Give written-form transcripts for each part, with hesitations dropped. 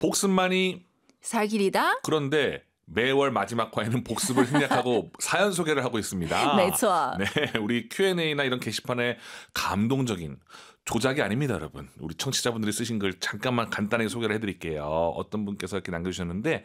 복습만이 살 길이다. 그런데 매월 마지막 화에는 복습을 생략하고 사연 소개를 하고 있습니다. 没错。 네, 우리 Q&A나 이런 게시판에 감동적인 조작이 아닙니다, 여러분. 우리 청취자분들이 쓰신 글 잠깐만 간단하게 소개를 해드릴게요. 어떤 분께서 이렇게 남겨주셨는데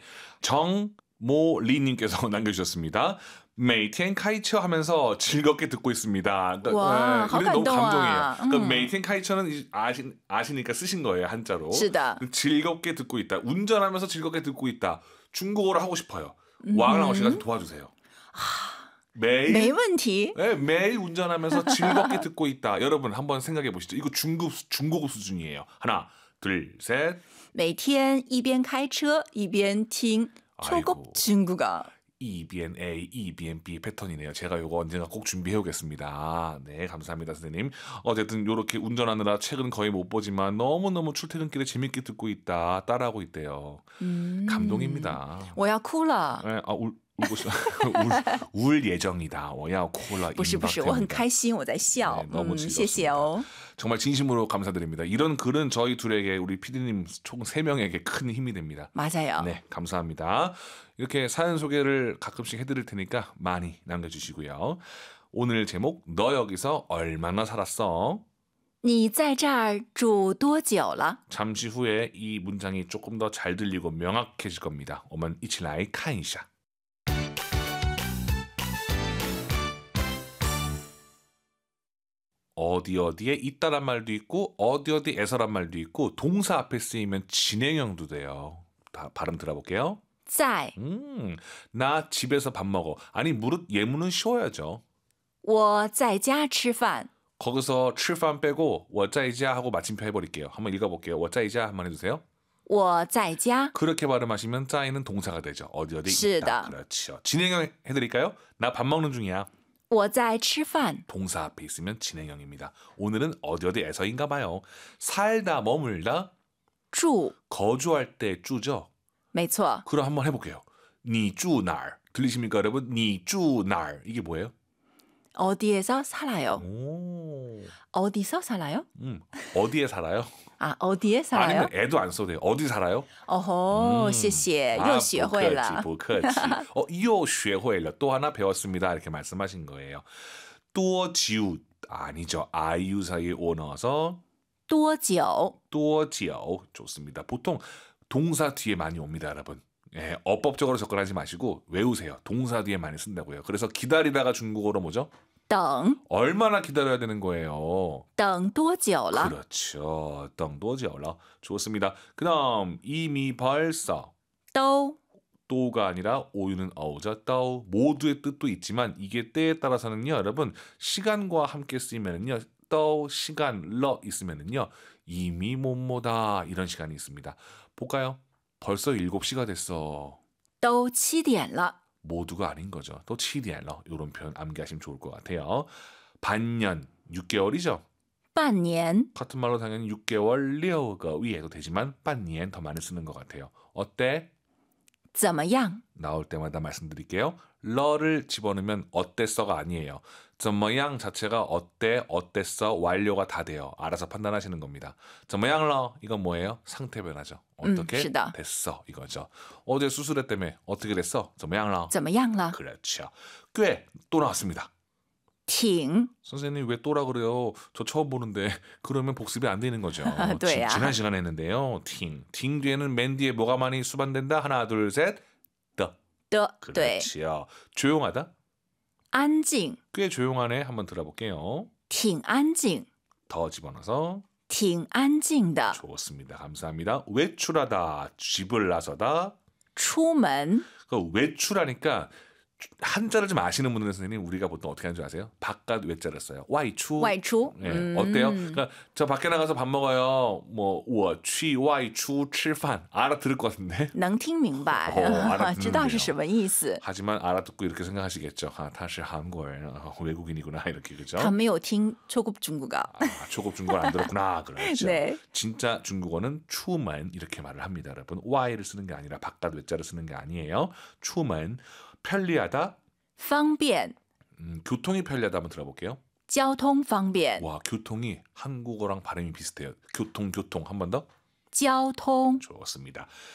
정모리님께서 남겨주셨습니다. 每天开车 하면서 즐겁게 듣고 있습니다. 그러니까, 와, 이게 너무 好感动啊。 감동이에요. 그러니까 每天开车는 아시니까 쓰신 거예요, 한자로. 是的。 즐겁게 듣고 있다. 운전하면서 즐겁게 듣고 있다. 중국어를 하고 싶어요. 왕랑 씨가 좀 도와주세요. 매일 没问题。 네, 매일 운전하면서 즐겁게 듣고 있다. 여러분 한번 생각해 보시죠. 이거 중국어 수준이에요. 하나, 둘, 셋. 每天一边开车一边听 초급 아이고. 중국어. EBN A, EBN B 패턴이네요. 제가 이거 언젠가 꼭 준비해 오겠습니다. 네, 감사합니다, 선생님. 어쨌든 이렇게 운전하느라 책은 거의 못 보지만 너무너무 출퇴근길에 재밌게 듣고 있다. 따라하고 있대요. 감동입니다. 我要哭了。 네, 울고 싶 울 예정이다. 我要哭了. 不是不是，我很开心，我在笑。 네, 너무 즐겁습니다. 谢谢哦。 정말 진심으로 감사드립니다. 이런 글은 저희 둘에게 우리 PD님 총 3명에게 큰 힘이 됩니다. 맞아요. 네, 감사합니다. 이렇게 사연 소개를 가끔씩 해드릴 테니까 많이 남겨주시고요. 오늘 제목 너 여기서 얼마나 살았어? 你在这儿住多久了？ 잠시 후에 이 문장이 조금 더 잘 들리고 명확해질 겁니다. 我们一起来看一下. 어디 어디에 있다란 말도 있고 어디 어디에서란 말도 있고 동사 앞에 쓰이면 진행형도 돼요. 다 발음 들어볼게요. 在。 나 집에서 밥 먹어. 아니 무릇 예문은 쉬워야죠. 我在家吃饭。 거기서 吃饭 빼고 我在家 하고 마침표 해버릴게요. 한번 읽어볼게요. 我在家 한번 해주세요. 我在家。 그렇게 발음하시면 짜이는 동사가 되죠. 어디 어디 是的. 있다. 그렇죠. 진행형 해드릴까요? 나 밥 먹는 중이야. 我在吃饭。 동사 앞에 있으면 진행형입니다. 오늘은 어디 어디에서인가 봐요. 살다 머물다 住。 거주할 때 주죠. 没错。 그럼 한번 해볼게요. 你住哪儿 들리십니까 여러분? 你住哪儿 이게 뭐예요? 어디에서 살아요. 오, 어디서 살아요? 어디에 살아요? 아, 어디에 살아요? 아니면 애도 안 써도 돼요. 어디 살아요? 어허, 谢谢. 又学会了. 不客气. 又学会了. 또 하나 배웠습니다. 이렇게 말씀하신 거예요. 多久 아니죠. 아이유 사이에 오 넣어서 多久? 多久 좋습니다. 보통 동사 뒤에 많이 옵니다, 여러분. 예, 어법적으로 접근하지 마시고 외우세요. 동사 뒤에 많이 쓴다고요. 그래서 기다리다가 중국어로 뭐죠? 等. 얼마나 기다려야 되는 거예요? 等多久了? 그렇죠. 等多久了? 좋습니다. 그다음 이미 벌써. 都. 또가 아니라 오유는 어우죠. 또 모두의 뜻도 있지만 이게 때에 따라서는요, 여러분 시간과 함께 쓰이면은요, 또 시간 러 있으면은요 이미 뭐뭐다 이런 시간이 있습니다. 볼까요? 벌써 7시가 됐어. 都7点了. 모두가 아닌 거죠. 또 7点了. 이런 표현 암기하시면 좋을 것 같아요. 반년 6개월이죠. 半年. 같은 말로 당연히 6개월 6个 위에도 되지만 半年더 많이 쓰는 것 같아요. 어때? 怎么样? 나올 때마다 말씀드릴게요. 러를 집어넣으면 어땠어가 아니에요. 怎么样 자체가 어때, 어땠어, 완료가 다 돼요. 알아서 판단하시는 겁니다. 怎么样了 이건 뭐예요? 상태 변화죠. 어떻게 是的. 됐어 이거죠. 어제 수술했다며 어떻게 됐어? 怎么样了? 怎么样了? 그렇죠. 꽤 또 나왔습니다. 挺. 선생님 왜 또라 그래요? 저 처음 보는데 그러면 복습이 안 되는 거죠. 지난 시간에 했는데요. 팅 뒤에는 맨 뒤에 뭐가 많이 수반된다? 하나 둘 셋. 더. 그렇지요. 조용하다? 安静. 꽤 조용하네. 한번 들어볼게요. 挺安静. 더 집어넣어서 挺安静的. 좋습니다. 감사합니다. 외출하다. 집을 나서다. 出门. 외출하니까 한자를 좀 아시는 분들은 선생님 우리가 보통 어떻게 하는 줄 아세요? 바깥 외자를 써요. 外出. 外出. 네, 어때요? 그러니까 저 밖에 나가서 밥 먹어요. 뭐 我去外出吃饭 알아들을 것 같은데. 能听明白. 知道是什么意思. 하지만 알아듣고 이렇게 생각하시겠죠. 아, 他是韩国人. 외국인이구나 이렇게 그죠? 他没有听 초급 중국어. 초급 중국어를 안 들었구나. 그렇죠. 네. 진짜 중국어는 出门 이렇게 말을 합니다, 여러분. Y를 쓰는 게 아니라 바깥 외자를 쓰는 게 아니에요. 出门 편리하다. 方便. 교통이 편리하다 한번 들어볼게요. 交通方便. 와, 교통이 한국어랑 발음이 비슷해요. 교통 한 번 더. 交通. 좋습니다.